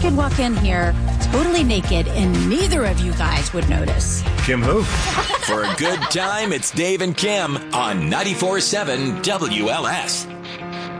could walk in here totally naked and neither of you guys would notice. Kim who? For a good time, it's Dave and Kim on 94.7 WLS.